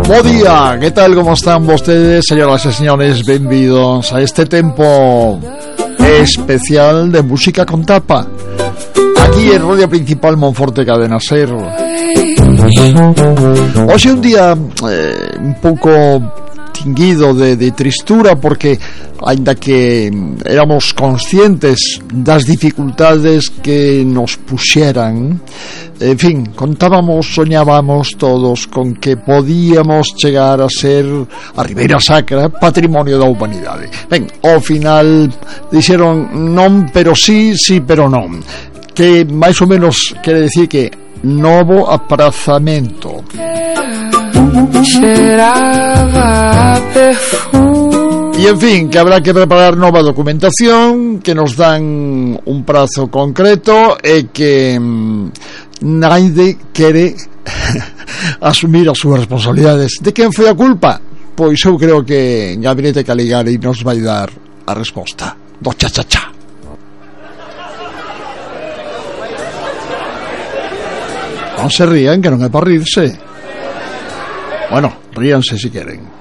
Bo día, ¿qué tal? ¿Cómo están ustedes, señoras y señores? Bienvenidos a este tiempo especial de música con tapa, aquí en Radio Principal Monforte Cadena Ser. Hoy es un día un pouco tinguido de tristura, porque ainda que éramos conscientes das dificultades que nos puxeran, en fin, contábamos, soñábamos todos con que podíamos chegar a ser a Ribeira Sacra patrimonio da humanidade. Ben, ao final dixeron non, pero sí, sí, pero non, que máis ou menos quere decir que novo aprazamento. Y en fin, que habrá que preparar nova documentación, que nos dan un prazo concreto e que nadie quere asumir as súas responsabilidades. De quen foi a culpa? Pois eu creo que Gabinete Caligari nos vai dar a resposta do cha-cha-cha. Non se rían, que non é para rirse. Bueno, ríanse si queren.